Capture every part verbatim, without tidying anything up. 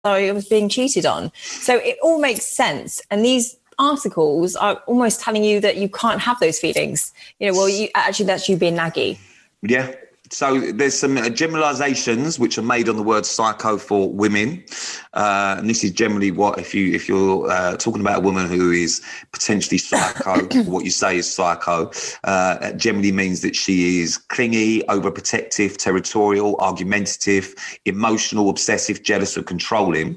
I was being cheated on. So it all makes sense. And these articles are almost telling you that you can't have those feelings. You know, well, you, actually, that's you being naggy. Yeah. So there's some generalizations which are made on the word psycho for women. Uh, and this is generally what, if, you, if you're uh, talking about a woman who is potentially psycho, what you say is psycho, uh, that generally means that she is clingy, overprotective, territorial, argumentative, emotional, obsessive, jealous, or controlling.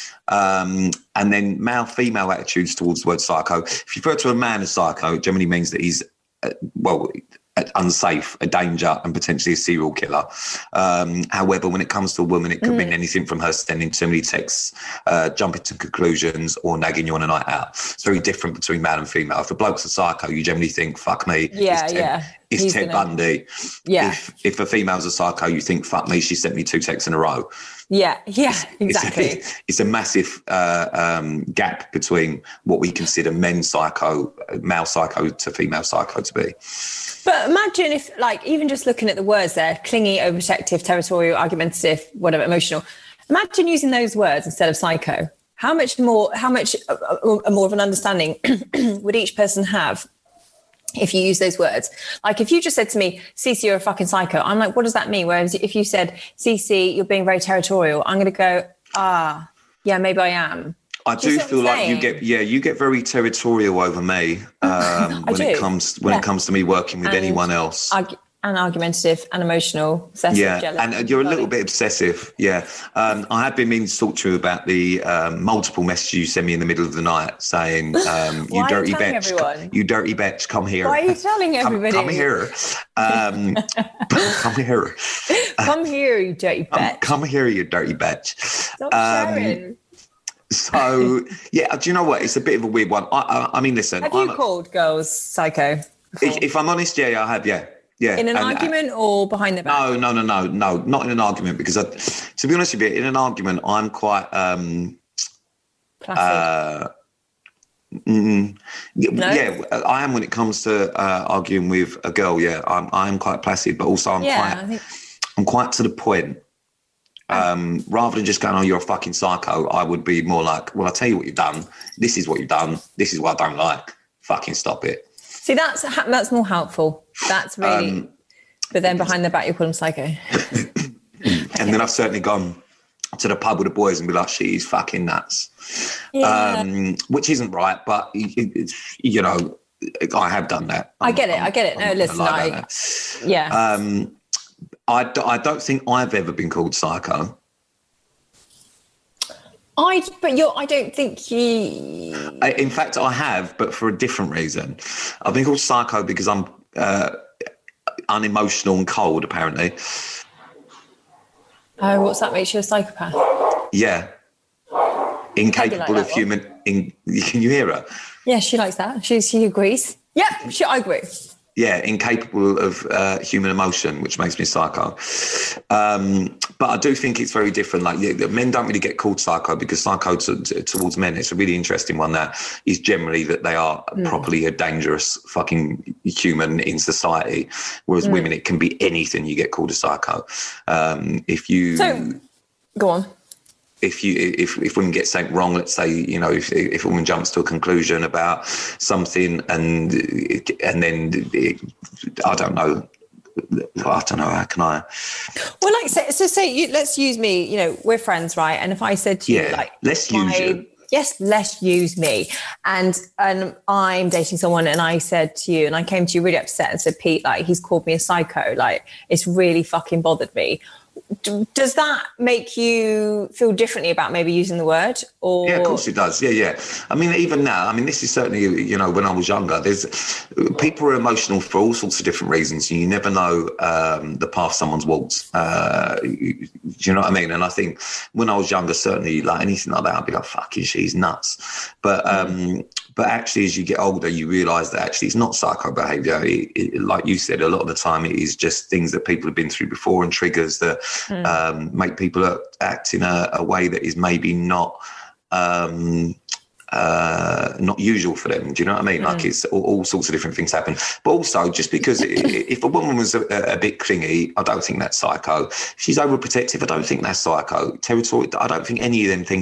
Um, and then male-female attitudes towards the word psycho. If you refer to a man as psycho, it generally means that he's, uh, well... unsafe, a danger, and potentially a serial killer. Um, however, when it comes to a woman, it could mm. mean anything from her sending too many texts, uh, jumping to conclusions, or nagging you on a night out. It's very different between male and female. If a bloke's a psycho, you generally think, fuck me, yeah, it's Ted, yeah. it's Ted gonna... Bundy. Yeah. If, if a female's a psycho, you think, fuck me, she sent me two texts in a row. Yeah, yeah, it's, exactly. It's a, it's a massive uh, um, gap between what we consider men psycho, male psycho to female psycho to be. But imagine if, like, even just looking at the words there, clingy, overprotective, territorial, argumentative, whatever, emotional. Imagine using those words instead of psycho. How much more, how much uh, uh, more of an understanding would each person have if you use those words? Like, if you just said to me, Cece, you're a fucking psycho, I'm like, what does that mean? Whereas if you said, Cece, you're being very territorial, I'm going to go, ah, yeah, maybe I am. I do, do feel like you get, yeah, you get very territorial over me um, when do. it comes when yeah. it comes to me working with and anyone else. Argu- and argumentative and emotional, obsessive, yeah, jealous. and you're a little bit obsessive. Yeah, um, I have been meaning to talk to you about the um, multiple messages you send me in the middle of the night saying, um, "You dirty bitch, come, you dirty bitch, come here." Why are you telling everybody? Come, come here, um, come here, come here, you dirty bitch. Um, come here, you dirty bitch. Stop um, sharing. So, yeah, do you know what? It's a bit of a weird one. I, I, I mean, listen. Have you I'm, called girls psycho? If, if I'm honest, yeah, I have, yeah. yeah. In an and, argument uh, or behind the back? No, no, no, no, no, not in an argument because, I, to be honest with you, in an argument, I'm quite... Um, Placid. Uh, mm, no? Yeah, I am when it comes to uh, arguing with a girl, yeah. I'm, I'm quite placid, but also I'm yeah, quite... I think... I'm quite to the point. Um, rather than just going, oh, you're a fucking psycho, I would be more like, well, I'll tell you what you've done. This is what you've done. This is what I don't like. Fucking stop it. See, that's that's more helpful. That's really... Um, but then behind the back, you call them psycho. And then I've certainly gone to the pub with the boys and be like, she's fucking nuts. Yeah. Um, which isn't right, but, it's, you know, I have done that. I'm, I get it. I'm, I get it. No, I'm, listen, I... Yeah. Um, I, d- I don't think I've ever been called psycho. I, but you're, I don't think you... I, in fact, I have, but for a different reason. I've been called psycho because I'm uh, unemotional and cold, apparently. Oh, what's that makes you a psychopath? Yeah. Incapable like of human... In, can you hear her? Yeah, she likes that. She, she agrees. Yeah, she, I agree. Yeah, incapable of uh, human emotion, which makes me psycho. Um, but I do think it's very different. Like, yeah, men don't really get called psycho because psycho to, to, towards men, it's a really interesting one that is generally that they are mm. properly a dangerous fucking human in society. Whereas mm. women, it can be anything you get called a psycho. Um, if you... So, go on. If you if if women get something wrong, let's say, you know, if if a woman jumps to a conclusion about something and and then it, I don't know, I don't know, how can I? Well, like so, so say you, let's use me. You know, we're friends, right? And if I said to yeah, you, like, let's my, use you. Yes, let's use me. And and I'm dating someone, and I said to you, and I came to you really upset and said, Pete, like, he's called me a psycho. Like, it's really fucking bothered me. Does that make you feel differently about maybe using the word? Or yeah, of course it does. Yeah, yeah. I mean, even now, I mean, this is certainly, you know, when I was younger, there's people are emotional for all sorts of different reasons, and you never know um, the path someone's walked. Uh, you, you know what I mean? And I think when I was younger, certainly, like anything like that, I'd be like, fucking, she's nuts. But um, mm. but actually, as you get older, you realise that actually it's not psycho behaviour. It, it, like you said, a lot of the time it is just things that people have been through before and triggers that mm. um, make people act in a, a way that is maybe not, um, uh, not usual for them. Do you know what I mean? Mm. Like it's all, all sorts of different things happen. But also, just because if a woman was a, a bit clingy, I don't think that's psycho. If she's overprotective, I don't think that's psycho. Territorial, I don't think any of them things